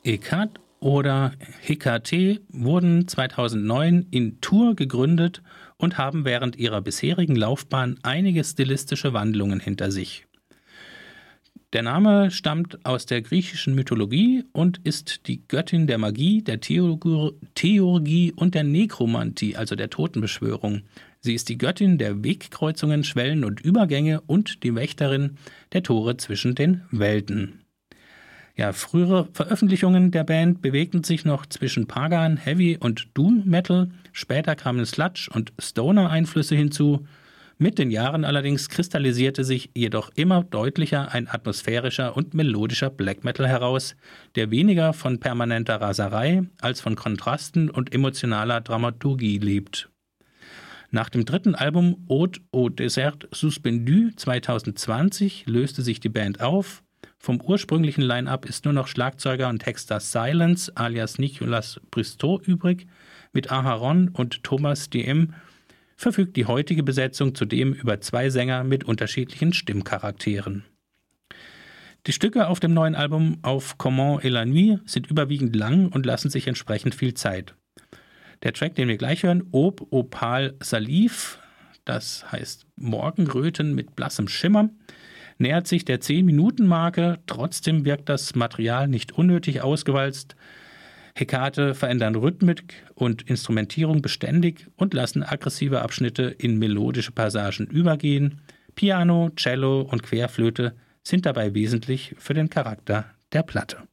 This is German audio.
Hecat oder Hecate wurden 2009 in Tours gegründet und haben während ihrer bisherigen Laufbahn einige stilistische Wandlungen hinter sich. Der Name stammt aus der griechischen Mythologie und ist die Göttin der Magie, der Theurgie und der Nekromantie, also der Totenbeschwörung. Sie ist die Göttin der Wegkreuzungen, Schwellen und Übergänge und die Wächterin der Tore zwischen den Welten. Ja, frühere Veröffentlichungen der Band bewegten sich noch zwischen Pagan, Heavy und Doom Metal. Später kamen Sludge und Stoner-Einflüsse hinzu. Mit den Jahren allerdings kristallisierte sich jedoch immer deutlicher ein atmosphärischer und melodischer Black Metal heraus, der weniger von permanenter Raserei als von Kontrasten und emotionaler Dramaturgie lebt. Nach dem dritten Album Ode au Désert Suspendu 2020 löste sich die Band auf. Vom ursprünglichen Line-Up ist nur noch Schlagzeuger und Texter Silence alias Nicolas Bristow übrig. Mit Aharon und Thomas DM verfügt die heutige Besetzung zudem über 2 Sänger mit unterschiedlichen Stimmcharakteren. Die Stücke auf dem neuen Album Auf Comment et la Nuit sind überwiegend lang und lassen sich entsprechend viel Zeit. Der Track, den wir gleich hören, Aube Opal Salif, das heißt Morgenröten mit blassem Schimmer, nähert sich der 10-Minuten-Marke, trotzdem wirkt das Material nicht unnötig ausgewalzt. Hecate verändern Rhythmik und Instrumentierung beständig und lassen aggressive Abschnitte in melodische Passagen übergehen. Piano, Cello und Querflöte sind dabei wesentlich für den Charakter der Platte.